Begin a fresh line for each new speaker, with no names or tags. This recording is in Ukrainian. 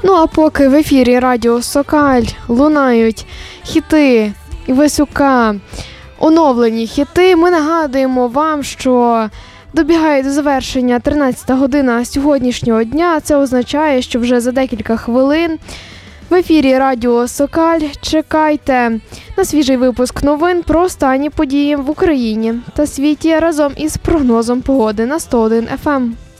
Ну а поки в ефірі Радіо Сокаль лунають хіти Івасюка, оновлені хіти, ми нагадуємо вам, що добігає до завершення 13-та година сьогоднішнього дня. Це означає, що вже за декілька хвилин в ефірі Радіо Сокаль чекайте на свіжий випуск новин про останні події в Україні та світі разом із прогнозом погоди на 101 FM.